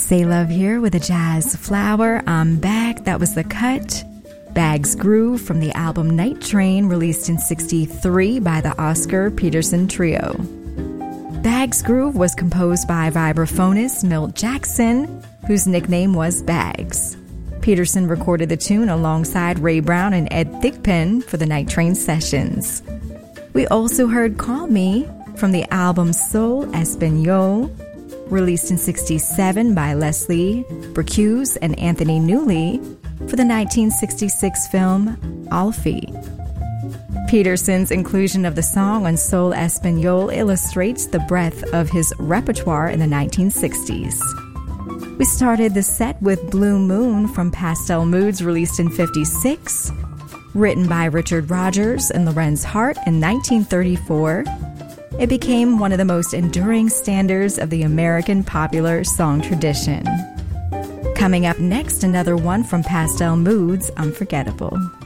Say Love here with a jazz flower. I'm back. That was The Cut. Bags Groove from the album Night Train, released in '63 by the Oscar Peterson Trio. Bags Groove was composed by vibraphonist Milt Jackson, whose nickname was Bags. Peterson recorded the tune alongside Ray Brown and Ed Thigpen for the Night Train sessions. We also heard Call Me from the album Soul Español, released in '67 by Leslie Bricusse and Anthony Newley for the 1966 film Alfie. Peterson's inclusion of the song on Soul Español illustrates the breadth of his repertoire in the 1960s. We started the set with Blue Moon from Pastel Moods, released in '56, written by Richard Rodgers and Lorenz Hart in 1934. It became one of the most enduring standards of the American popular song tradition. Coming up next, another one from Pastel Moods, Unforgettable.